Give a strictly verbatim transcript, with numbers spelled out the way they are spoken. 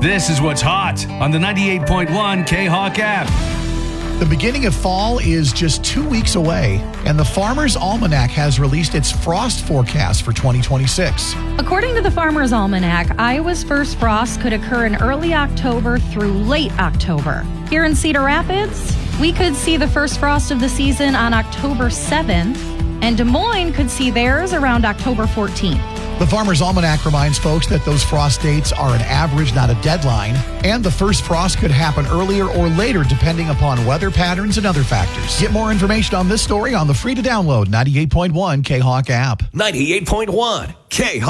This is what's hot on the ninety-eight point one K-Hawk app. The beginning of fall is just two weeks away, and the Farmer's Almanac has released its frost forecast for twenty twenty-six. According to the Farmer's Almanac, Iowa's first frost could occur in early October through late October. Here in Cedar Rapids, we could see the first frost of the season on October seventh, and Des Moines could see theirs around October fourteenth. The Farmer's Almanac reminds folks that those frost dates are an average, not a deadline, and the first frost could happen earlier or later depending upon weather patterns and other factors. Get more information on this story on the free-to-download ninety-eight point one K-Hawk app. ninety-eight point one K-Hawk.